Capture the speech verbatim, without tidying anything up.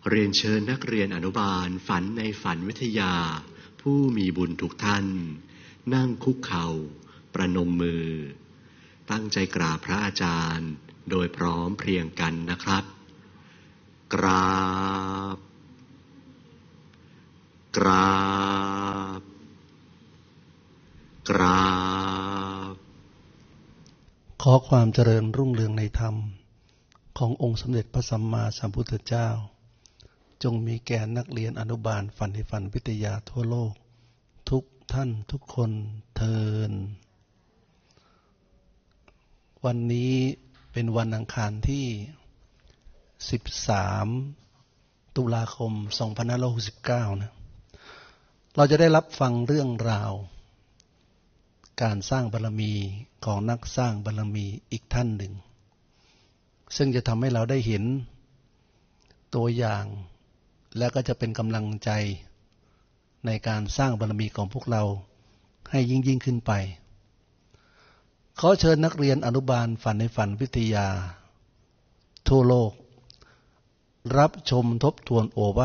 เรียนเชิญนักเรียนอนุบาลฝันในฝันวิทยาผู้มีบุญทุกท่านนั่งคุกเข่าประนมมือตั้งใจกราบพระอาจารย์โดยพร้อมเพรียงกันนะครับกราบกราบกราบขอความเจริญรุ่งเรืองในธรรมขององค์สมเด็จพระสัมมาสัมพุทธเจ้าจงมีแก่นักเรียนอนุบาลฝันในฝันวิทยาทั่วโลกทุกท่านทุกคนเทินวันนี้เป็นวันอังคารที่สิบสามตุลาคมสองพันห้าร้อยหกสิบเก้านะเราจะได้รับฟังเรื่องราวการสร้างบารมีของนักสร้างบารมีอีกท่านหนึ่งซึ่งจะทำให้เราได้เห็นตัวอย่างและก็จะเป็นกำลังใจในการสร้างบารมีของพวกเราให้ยิ่งยิ่งขึ้นไปขอเชิญนักเรียนอนุบาลฝันในฝันวิทยาทั่วโลกรับชมทบทวนโอวาท